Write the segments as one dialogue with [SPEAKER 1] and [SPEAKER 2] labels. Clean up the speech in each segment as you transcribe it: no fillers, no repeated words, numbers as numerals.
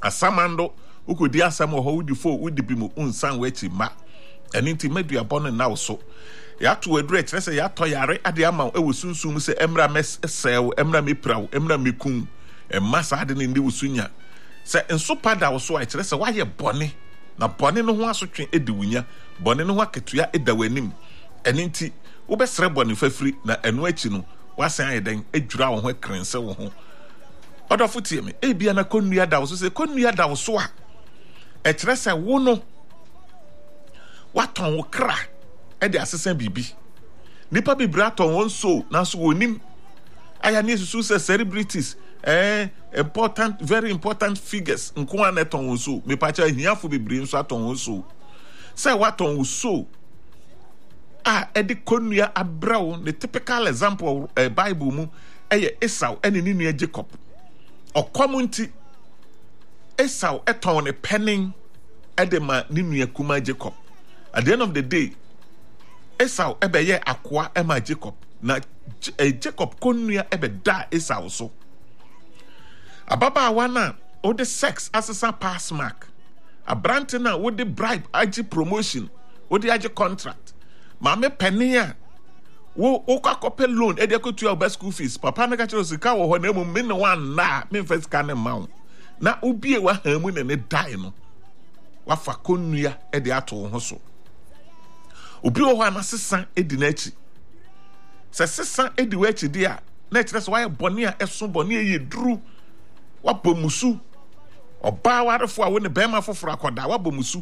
[SPEAKER 1] asamando ukodi asam ho wudi fo wudi bi mu unsan wachi ma eni nti meduabɔ no na wo so ya to adure kyerɛ sɛ ya tɔ yare ade ama wo sunsum sɛ emra mesɛw emra mepraw emra mekun emma sa ade ne ndi wo sunya sɛ enso pada wo so a kyerɛ sɛ wayɛ bɔne na bɔne no ho asotwe edi wunya bɔne no ho aketua eda w'anim eni nti wo bɛsrɛ bɔne fafiri na eno achi no wasan ayɛ den adwura wo ho akrense wo ho ɔdɔfo tie me ebia na konnua da wo so sɛ konnua da wo so a ɛkyerɛ sɛ wo no waton wo kra de asesa bibi nipa bibra ton won so na so wonim aya ne susu se celebrities important very important figures nko an ton won so me pa cha hiafo bibri nso aton won so say waton wo so edi konua abrawo the typical example bible mu Esau ene ni nua Jacob okomunti Esau eton ne penning edema ni nua kuma Jacob. At the end of the day, Esau ebeye akwa ema Jacob na Jacob konua ebe da Esau so. Ababa wana o de sex asesa pass mark. Abrante na o de bribe agi promotion, o de agi contract. Mame penia wo kwakope loan e de kotua oba school fees. Papa na ka chiro sika wo ho na emu me ne wan na me first ka ne ma. Na obie wa hamu ne dai no. Wafa konua e de ato ho so. Obi wo ha na sesa edi na achi se sesa edi wa achi dia na kire so why bone a eso bone ye duru wa bomusu oba warefo a wo ne bema foforo akoda wa bomusu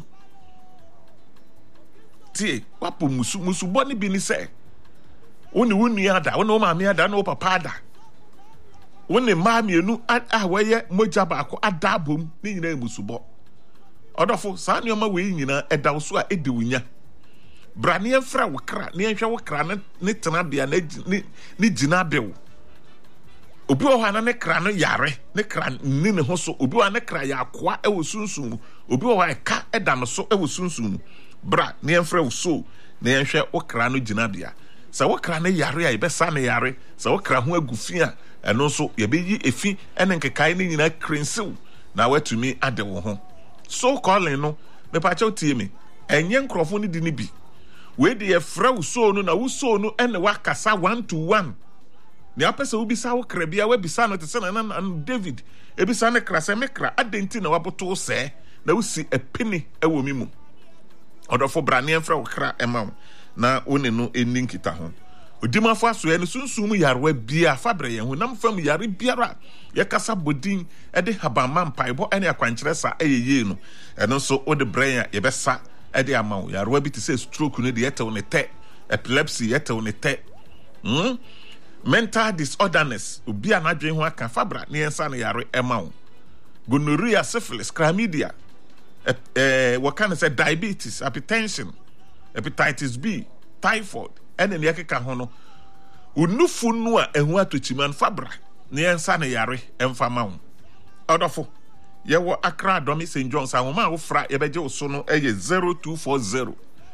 [SPEAKER 1] tie wa bomusu musu bone bi ni se wo ne wunu ada wo ne wo maame ada na wo papa ada wo ne maame enu a waye moja ba ko ada bom ni nyina musu bo odofo sa ne oma we nyina eda so a edi wunya brane enfra wokra ne enhwe wokra ne tena bia ne gina bew obi o hana ne kra no yare ne kra ni ne ho so obi o ne kra ya akoa e wo sunsun obi o ha ka eda no so e wo sunsun bra ne enfra wo so ne enhwe wokra no gina bia sa wokra ne yare a ye besa ne yare sa wokra ho agufi a eno so ye be yi efi ene nkekai ne nyina krensew na watumi ade wo ho so calling no me pa cha otie me enye nkrofo ne di ne bi we de efra so no na wo so no ene wakasa 1 to 1 ne apese wo bisa wo kra bia wa bisa no te se na David e bisa ne kra se me kra adenti na waboto se na wo si epini ewo mi mu odofo brane enfra wo kra ema na one no eni nkita ho odimafo aso ene sunsum yarwa bia fabre ye ho nam fam yare biara ye kasa bodin e de habama mpaibo ene akwankyere sa eyeye no eno so wo de brain ye besa ede amaw yarwa bi te say stroke no de yetew ne te epilepsy yetew ne te mental disorderness obi anadwen ho aka fabra ne yensa ne yare emaw gonorrhea syphilis chlamydia what can I say diabetes hypertension hepatitis B typhoid ene ne yakeka ho no unufu no a ehu atochiman fabra ne yensa ne yare emfa maw odofo yewo Accra Domi St. John's ahoma wo fra ye beje wo so no eye 0240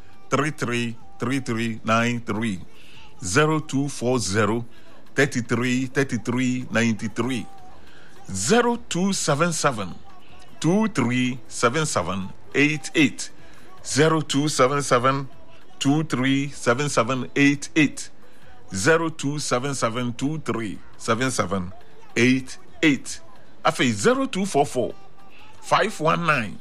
[SPEAKER 1] 333393 0240 333393 0277 237788 0277 237788 0277 237788 afi 0244 519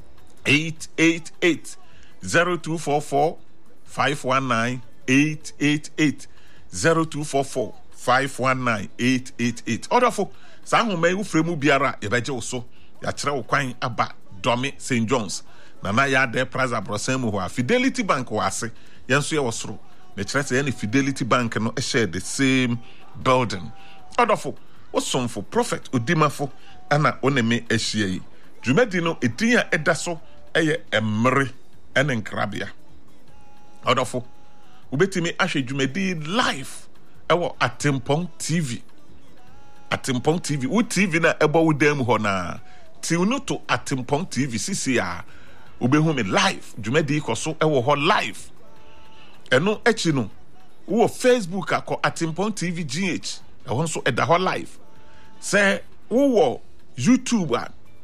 [SPEAKER 1] 888 0244 519 888 0244 519 888 odofo sa homa yu fremu biara ye beje wo so ya kire wo kwan aba Domi St. John's na ya de Plaza Brosen mu ho Fidelity Bank wo ase yenso ye wo soro me kire se ye Fidelity Bank no share the same building odofo osomfo prophet odimafo ana oneme ehia yi dwumadi no edin a eda so eye emre ene nkrabia odofo ubetimi ahwe dwumadi live ewo Atempong TV wo TV na ebo wo dam ho na ti unu to Atempong TV sisi a ubehu me live dwumadi koso ewo ho live eno echi no wo Facebook akọ Atempong TV GH ewo nso eda ho live say wo YouTube